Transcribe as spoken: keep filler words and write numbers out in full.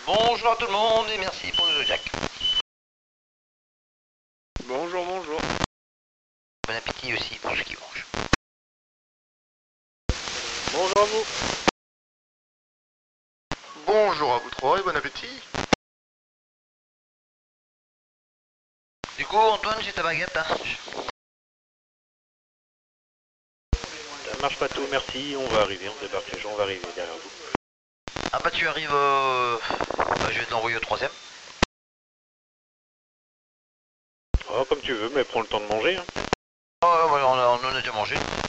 Bonjour à tout le monde et merci pour le Jack. Bonjour, bonjour. Bon appétit aussi pour ceux qui mangent. Bonjour à vous. Bonjour à vous trois et bon appétit. Du coup, Antoine, j'ai ta baguette hein. Ça marche pas tout, merci. On va arriver, on débarque les gens, on va arriver derrière vous. Ah bah tu arrives, euh... bah, je vais te l'envoyer au troisième. Oh, comme tu veux, mais prends le temps de manger. Hein. Oh ouais, on a, on a déjà mangé.